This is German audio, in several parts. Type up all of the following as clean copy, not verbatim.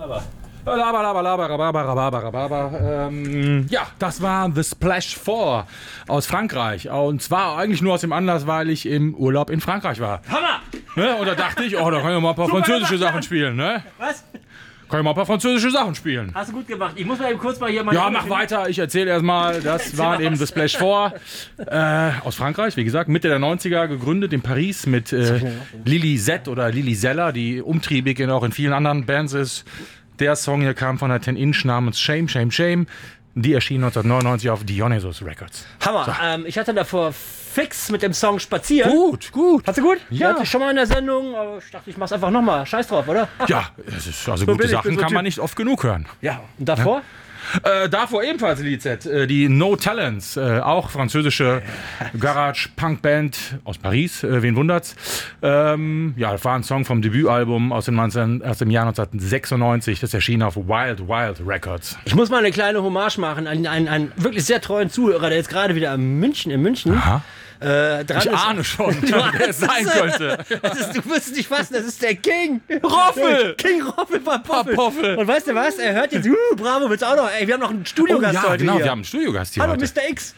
Ja, das war The Splash 4 aus Frankreich. Und zwar eigentlich nur aus dem Anlass, weil ich im Urlaub in Frankreich war. Hammer! Ne? Und da dachte ich, da kann ich mal ein paar französische Sachen spielen. Ne? Was? Kann ich mal ein paar französische Sachen spielen. Hast du gut gemacht. Ich muss mal eben kurz mal hier mal... Ja, mach weiter. Ich erzähle erstmal. Das waren eben The Splash 4 aus Frankreich, wie gesagt, Mitte der 90er gegründet in Paris mit Lili Z oder Lili Zeller, die umtriebig auch in vielen anderen Bands ist. Der Song hier kam von der 10-Inch namens Shame, Shame, Shame. Die erschien 1999 auf Dionysus Records. Hammer. So. Ich hatte davor fix mit dem Song Spazieren. Gut. Hast du gut? Ja. Hatte ich schon mal in der Sendung, aber ich dachte, ich mach's einfach nochmal. Scheiß drauf, oder? Ja, es ist, also bin gute ich, Sachen bin so kann man Typ. nicht oft genug hören. Ja. Und davor? Davor ebenfalls Lili Z, die No Talents, auch französische Garage-Punk-Band aus Paris, wen wundert's. Ja, das war ein Song vom Debütalbum aus dem Jahr 1996, das erschien auf Wild Wild Records. Ich muss mal eine kleine Hommage machen an einen wirklich sehr treuen Zuhörer, der jetzt gerade wieder in München. Aha. Dran Ich ist. ahne schon, wer es sein könnte. Du wirst es nicht fassen, das ist der King. Roffel! King Roffel Papoffel. Papoffel. Und weißt du was? Er hört jetzt, Bravo, willst du auch noch? Ey, wir haben noch einen Studiogast ja, heute genau, hier. wir haben einen Studiogast hier Hallo, heute. Mr. X.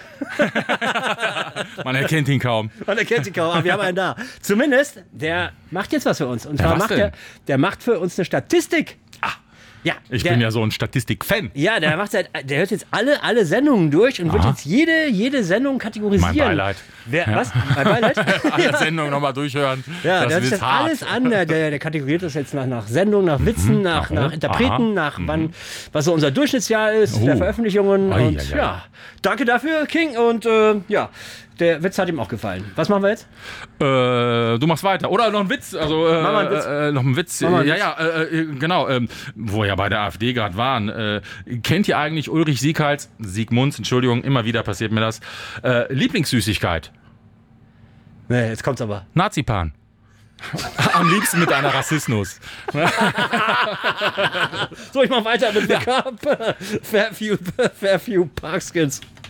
Man erkennt ihn kaum. Man erkennt ihn kaum, aber wir haben einen da. Zumindest, der macht jetzt was für uns. Und zwar was macht denn? der macht für uns eine Statistik. Ja, Ich der, bin ja so ein Statistik-Fan. Ja, der hört jetzt alle Sendungen durch und wird jetzt jede Sendung kategorisieren. Mein Beileid. Was? Mein Beileid? Alle Sendungen nochmal durchhören. Ja, der das hört sich ist das hart. alles an. Der kategoriert das jetzt nach Sendung, nach Witzen, nach Interpreten, nach wann, was so unser Durchschnittsjahr ist, der Veröffentlichungen. Ei, Und ei, ei. ja, danke dafür, King. Und ja, der Witz hat ihm auch gefallen. Was machen wir jetzt? Du machst weiter. Oder noch ein Witz. Also, Mach mal einen Witz. noch ein Witz. Mach mal einen Witz. Genau. Wo wir ja bei der AfD gerade waren. Kennt ihr eigentlich Ulrich Siegmunds, Entschuldigung, immer wieder passiert mir das. Lieblingssüßigkeit? Nee, jetzt kommt's aber. Nazipan. Am liebsten mit einer Rassismus. So, ich mach weiter mit Make-up. Fairview Parkskins.